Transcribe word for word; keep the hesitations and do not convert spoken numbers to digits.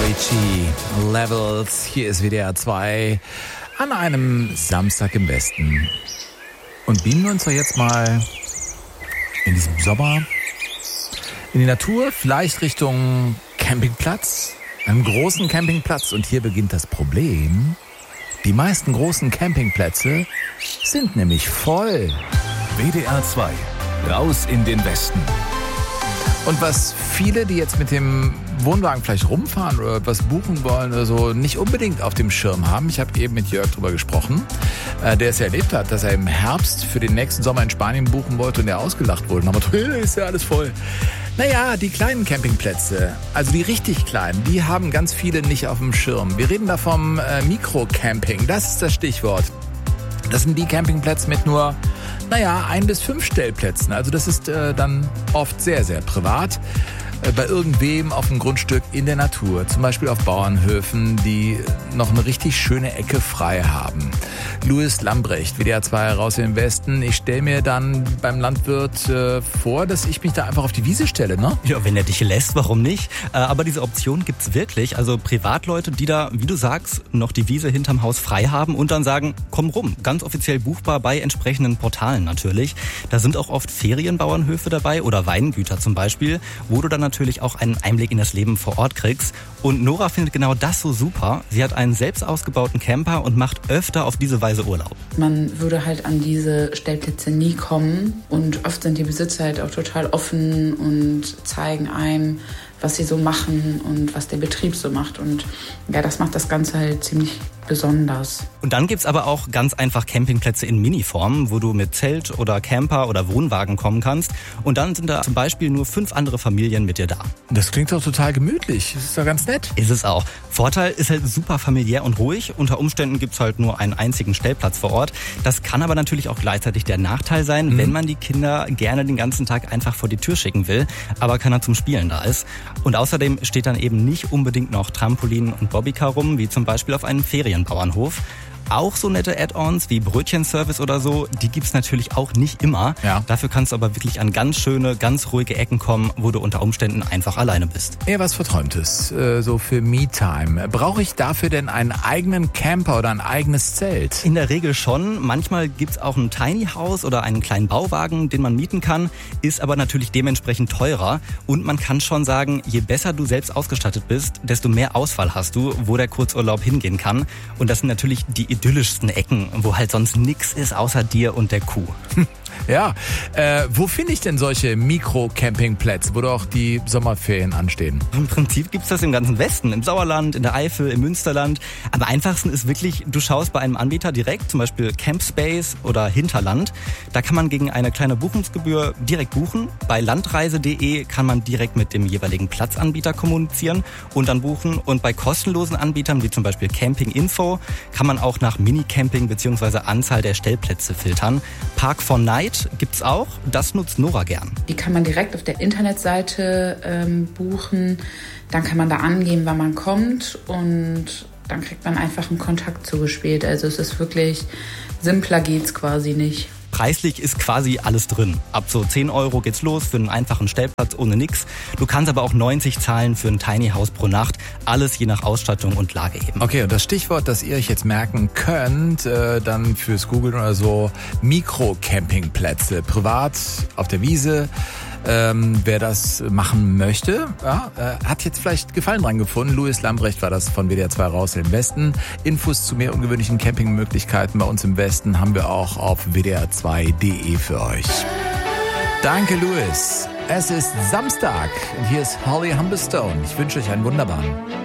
Avicii, Levels. Hier ist W D R zwei an einem Samstag im Westen. Und beamen wir uns doch jetzt mal in diesem Sommer in die Natur, vielleicht Richtung Campingplatz, einem großen Campingplatz. Und hier beginnt das Problem. Die meisten großen Campingplätze sind nämlich voll. W D R zwei, raus in den Westen. Und was viele, die jetzt mit dem Wohnwagen vielleicht rumfahren oder etwas buchen wollen oder so, nicht unbedingt auf dem Schirm haben. Ich habe eben mit Jörg drüber gesprochen, äh, der es ja erlebt hat, dass er im Herbst für den nächsten Sommer in Spanien buchen wollte und der ausgelacht wurde. Aber ist ja alles voll. Naja, die kleinen Campingplätze, also die richtig kleinen, die haben ganz viele nicht auf dem Schirm. Wir reden da vom äh, Mikrocamping, das ist das Stichwort. Das sind die Campingplätze mit nur, naja, ein bis fünf Stellplätzen. Also das ist äh, dann oft sehr, sehr privat. Äh, bei irgendwem auf dem Grundstück in der Natur. Zum Beispiel auf Bauernhöfen, die noch eine richtig schöne Ecke frei haben. Louis Lambrecht, W D R zwei raus im Westen. Ich stelle mir dann beim Landwirt äh, vor, dass ich mich da einfach auf die Wiese stelle, ne? Ja, wenn er dich lässt, warum nicht? Äh, aber diese Option gibt's wirklich. Also Privatleute, die da, wie du sagst, noch die Wiese hinterm Haus frei haben und dann sagen, komm rum. Ganz offiziell buchbar bei entsprechenden Portalen natürlich. Da sind auch oft Ferienbauernhöfe dabei oder Weingüter zum Beispiel, wo du dann natürlich auch einen Einblick in das Leben vor Ort kriegst. Und Nora findet genau das so super. Sie hat einen selbst ausgebauten Camper und macht öfter auf diese Weise Urlaub. Man würde halt an diese Stellplätze nie kommen und oft sind die Besitzer halt auch total offen und zeigen einem, was sie so machen und was der Betrieb so macht. Und ja, das macht das Ganze halt ziemlich besonders. Und dann gibt's aber auch ganz einfach Campingplätze in Miniform, wo du mit Zelt oder Camper oder Wohnwagen kommen kannst. Und dann sind da zum Beispiel nur fünf andere Familien mit dir da. Das klingt doch total gemütlich. Das ist doch ganz nett. Ist es auch. Vorteil ist halt super familiär und ruhig. Unter Umständen gibt's halt nur einen einzigen Stellplatz vor Ort. Das kann aber natürlich auch gleichzeitig der Nachteil sein, mhm. wenn man die Kinder gerne den ganzen Tag einfach vor die Tür schicken will, aber keiner zum Spielen da ist. Und außerdem steht dann eben nicht unbedingt noch Trampolin und Bobbycar rum, wie zum Beispiel auf einem Ferienbauernhof. Auch so nette Add-ons wie Brötchenservice oder so, die gibt's natürlich auch nicht immer. Ja. Dafür kannst du aber wirklich an ganz schöne, ganz ruhige Ecken kommen, wo du unter Umständen einfach alleine bist. Eher was Verträumtes, äh, so für Me-Time. Brauche ich dafür denn einen eigenen Camper oder ein eigenes Zelt? In der Regel schon. Manchmal gibt's auch ein Tiny House oder einen kleinen Bauwagen, den man mieten kann, ist aber natürlich dementsprechend teurer. Und man kann schon sagen, je besser du selbst ausgestattet bist, desto mehr Auswahl hast du, wo der Kurzurlaub hingehen kann. Und das sind natürlich die idyllischsten Ecken, wo halt sonst nix ist außer dir und der Kuh. Ja, äh, wo finde ich denn solche Mikro-Campingplätze, wo doch die Sommerferien anstehen? Im Prinzip gibt's das im ganzen Westen, im Sauerland, in der Eifel, im Münsterland. Am einfachsten ist wirklich, du schaust bei einem Anbieter direkt, zum Beispiel Campspace oder Hinterland. Da kann man gegen eine kleine Buchungsgebühr direkt buchen. Bei landreise punkt de kann man direkt mit dem jeweiligen Platzanbieter kommunizieren und dann buchen. Und bei kostenlosen Anbietern, wie zum Beispiel Camping Info, kann man auch nach Minicamping bzw. Anzahl der Stellplätze filtern. Park for Night gibt's auch, das nutzt Nora gern. Die kann man direkt auf der Internetseite ähm, buchen. Dann kann man da angeben, wann man kommt und dann kriegt man einfach einen Kontakt zugespielt. Also es ist wirklich, simpler geht's quasi nicht. Preislich ist quasi alles drin. Ab so zehn Euro geht's los für einen einfachen Stellplatz ohne nix. Du kannst aber auch neunzig zahlen für ein Tiny House pro Nacht. Alles je nach Ausstattung und Lage eben. Okay, und das Stichwort, das ihr euch jetzt merken könnt, äh, dann fürs Googlen oder so, Mikro-Campingplätze. Privat auf der Wiese. Ähm, wer das machen möchte, ja, äh, hat jetzt vielleicht Gefallen dran gefunden. Louis Lambrecht war das von W D R zwei raus im Westen. Infos zu mehr ungewöhnlichen Campingmöglichkeiten bei uns im Westen haben wir auch auf w d r zwei punkt de für euch. Danke, Louis. Es ist Samstag und hier ist Holly Humberstone. Ich wünsche euch einen wunderbaren